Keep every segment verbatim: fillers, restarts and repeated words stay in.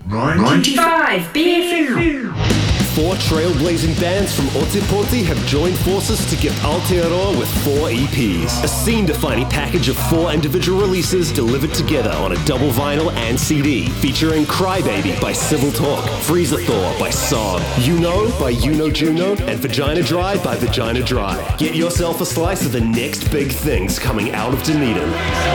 ninety-five B F M. Four trailblazing bands from Ōtepoti have joined forces to give Aotearoa with four E Ps. A scene-defining package of four individual releases delivered together on a double vinyl and C D, featuring Crybaby by Civil Talk, Freezer Thor by Sob, You Know by You Know Juno, and Vagina Dry by Vagina Dry. Get yourself a slice of the next big things coming out of Dunedin.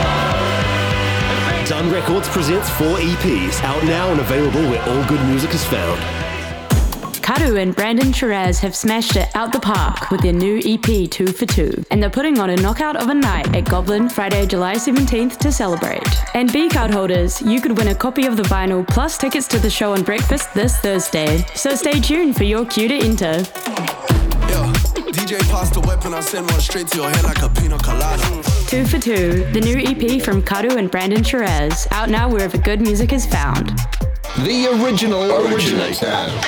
Dun Records presents four E Ps, out now and available where all good music is found. Karu and Brandon Shiraz have smashed it out the park with their new E P Two for Two, and they're putting on a knockout of a night at Goblin Friday, July seventeenth to celebrate. And B-card holders, you could win a copy of the vinyl plus tickets to the show on Breakfast this Thursday. So stay tuned for your cue to enter. Yo, D J passed the weapon, I send one straight to your head like a pina colada. Two for Two, the new E P from Karu and Brandon Shiraz, out now wherever good music is found. The original originator.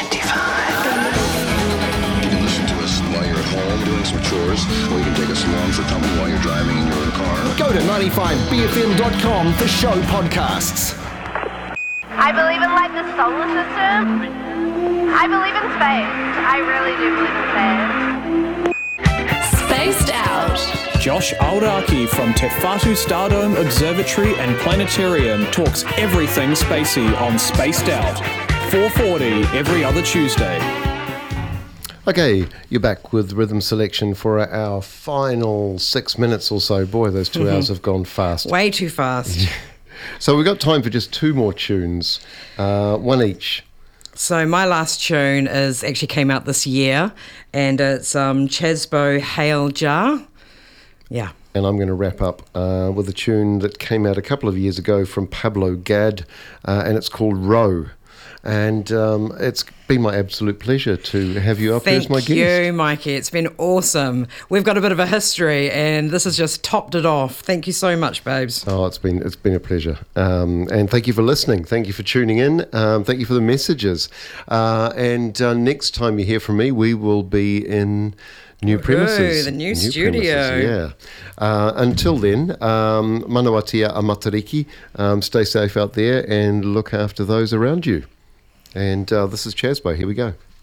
You can listen to us while you're at home doing some chores, or you can take us along for company while you're driving in your car. Go to ninety-five b f m dot com for show podcasts. I believe in like the solar system. I believe in space. I really do believe in space. Spaced Out. Josh Auraki from Te Whatu Stardome Observatory and Planetarium talks everything spacey on Spaced Out. four forty every other Tuesday. Okay, you're back with Rhythm Selection for our final six minutes or so. Boy, those two hours have gone fast. Way too fast. So we've got time for just two more tunes, uh, one each. So my last tune is actually came out this year, and it's um, Chasbo Hail Jar. Yeah. And I'm going to wrap up uh, with a tune that came out a couple of years ago from Pablo Gad, uh, and it's called Row. And um, it's been my absolute pleasure to have you up here as my guest. Thank you, Mikey. It's been awesome. We've got a bit of a history, and this has just topped it off. Thank you so much, babes. Oh, it's been it's been a pleasure. Um, and thank you for listening. Thank you for tuning in. Um, thank you for the messages. Uh, and uh, next time you hear from me, we will be in new premises. Ooh, the new, new studio. Premises, yeah. Uh, until then, um, manawatia a matariki. Um, stay safe out there and look after those around you. And uh, this is Chasbo. Here we go.